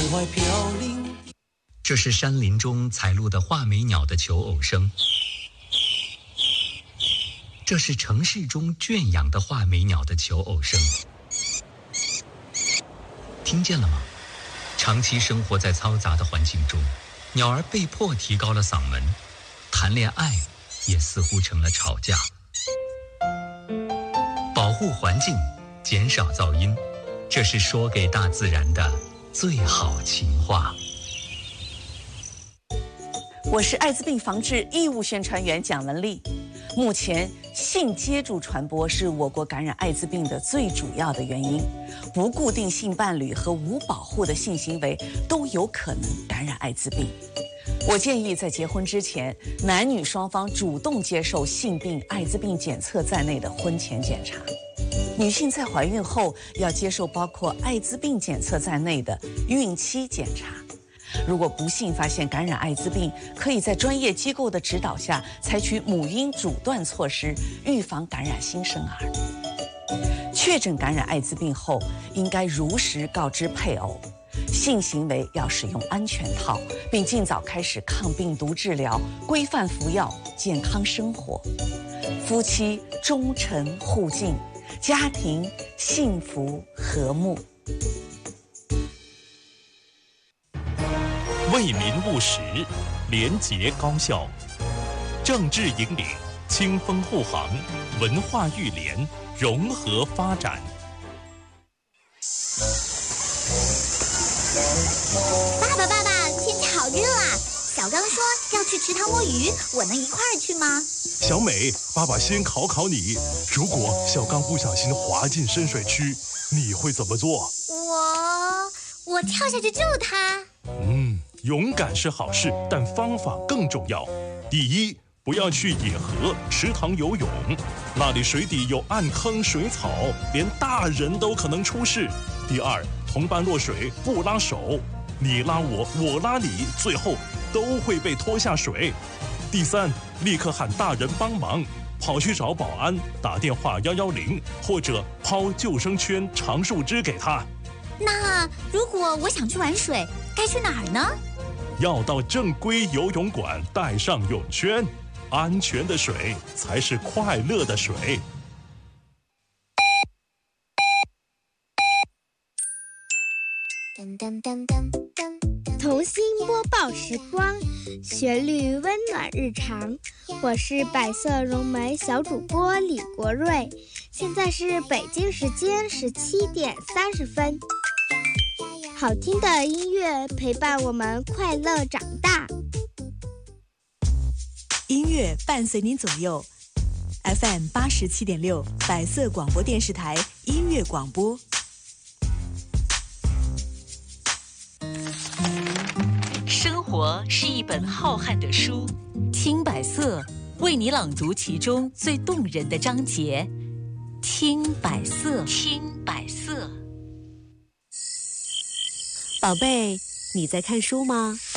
外飘零。 这是山林中采录的画眉鸟的求偶声，这是城市中圈养的画眉鸟的求偶声。听见了吗？长期生活在嘈杂的环境中，鸟儿被迫提高了嗓门，谈恋爱也似乎成了吵架。保护环境，减少噪音，这是说给大自然的最好情话。 我是艾滋病防治义务宣传员蒋雯丽。目前，性接触传播是我国感染艾滋病的最主要的原因。不固定性伴侣和无保护的性行为都有可能感染艾滋病。我建议在结婚之前，男女双方主动接受性病、艾滋病检测在内的婚前检查。女性在怀孕后要接受包括艾滋病检测在内的孕期检查。如果不幸发现感染艾滋病，可以在专业机构的指导下采取母婴阻断措施，预防感染新生儿。确诊感染艾滋病后，应该如实告知配偶，性行为要使用安全套，并尽早开始抗病毒治疗，规范服药，健康生活。夫妻忠诚互敬，家庭幸福和睦。 为民务实，廉洁高效，政治引领，清风护航，文化育联，融合发展。 爸爸，天气好热啊！小刚说要去池塘摸鱼，我能一块儿去吗？ 小美，爸爸先考你，如果小刚不小心滑进深水区，你会怎么做？ 我跳下去救他。 勇敢是好事，但方法更重要。第一，不要去野河、池塘游泳，那里水底有暗坑、水草，连大人都可能出事。第二，同伴落水不拉手，你拉我，我拉你，最后都会被拖下水。第三，立刻喊大人帮忙，跑去找保安，打电话110，或者抛救生圈、长树枝给他。 那如果我想去玩水，该去哪儿呢？ 要到正规游泳馆，带上泳圈，安全的水才是快乐的水。 童心播报时光，旋律温暖日常。我是百色融媒小主播李国瑞，现在是北京时间17点30分。好听的音乐陪伴我们快乐长大， 音乐伴随您左右。FM 87.6百色广播电视台音乐广播。 生活是一本浩瀚的书，听百色为你朗读其中最动人的章节。听百色，听百色。 宝贝，你在看书吗？